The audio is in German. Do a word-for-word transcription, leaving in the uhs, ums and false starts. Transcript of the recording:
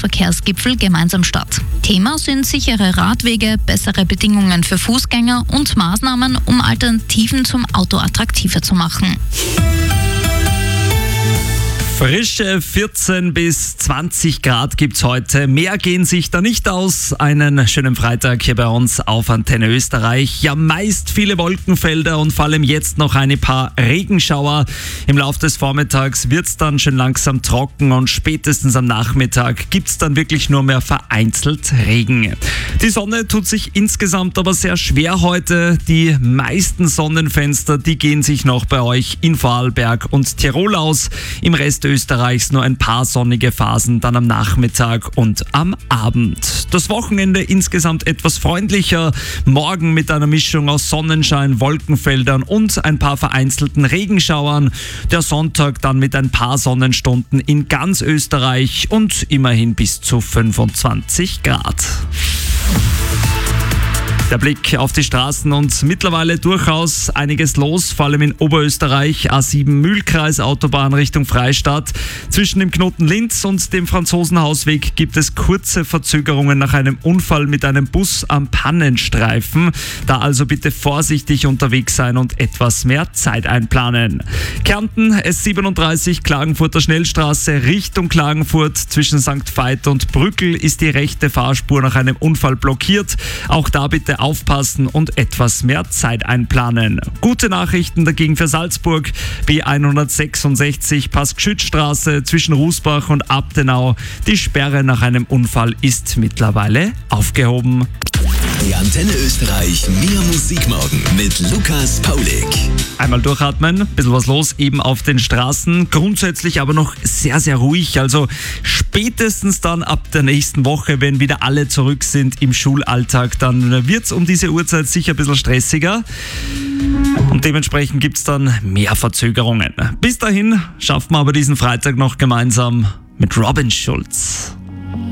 Weltverkehrsgipfel gemeinsam statt. Thema sind sichere Radwege, bessere Bedingungen für Fußgänger und Maßnahmen, um Alternativen zum Auto attraktiver zu machen. Frische vierzehn bis zwanzig Grad gibt's heute. Mehr gehen sich da nicht aus. Einen schönen Freitag hier bei uns auf Antenne Österreich. Ja, meist viele Wolkenfelder und vor allem jetzt noch ein paar Regenschauer. Im Laufe des Vormittags wird's dann schön langsam trocken und spätestens am Nachmittag gibt's dann wirklich nur mehr vereinzelt Regen. Die Sonne tut sich insgesamt aber sehr schwer heute. Die meisten Sonnenfenster, die gehen sich noch bei euch in Vorarlberg und Tirol aus. Im Rest Österreichs nur ein paar sonnige Phasen dann am Nachmittag und am Abend. Das Wochenende insgesamt etwas freundlicher. Morgen mit einer Mischung aus Sonnenschein, Wolkenfeldern und ein paar vereinzelten Regenschauern. Der Sonntag dann mit ein paar Sonnenstunden in ganz Österreich und immerhin bis zu fünfundzwanzig Grad. Der Blick auf die Straßen und mittlerweile durchaus einiges los, vor allem in Oberösterreich. A sieben Mühlkreis, Autobahn Richtung Freistadt. Zwischen dem Knoten Linz und dem Franzosenhausweg gibt es kurze Verzögerungen nach einem Unfall mit einem Bus am Pannenstreifen. Da also bitte vorsichtig unterwegs sein und etwas mehr Zeit einplanen. Kärnten S siebenunddreißig, Klagenfurter Schnellstraße Richtung Klagenfurt. Zwischen Sankt Veit und Brückl ist die rechte Fahrspur nach einem Unfall blockiert. Auch da bitte aufpassen und etwas mehr Zeit einplanen. Gute Nachrichten dagegen für Salzburg. B hundertsechsundsechzig Passgschützstraße zwischen Rußbach und Abtenau. Die Sperre nach einem Unfall ist mittlerweile aufgehoben. Die Antenne Österreich Mehr Musik morgen mit Lukas Paulik. Einmal durchatmen, ein bisschen was los eben auf den Straßen. Grundsätzlich aber noch sehr, sehr ruhig. Also spätestens dann ab der nächsten Woche, wenn wieder alle zurück sind im Schulalltag, dann wird es um diese Uhrzeit sicher ein bisschen stressiger. Und dementsprechend gibt es dann mehr Verzögerungen. Bis dahin schaffen wir aber diesen Freitag noch gemeinsam mit Robin Schulz.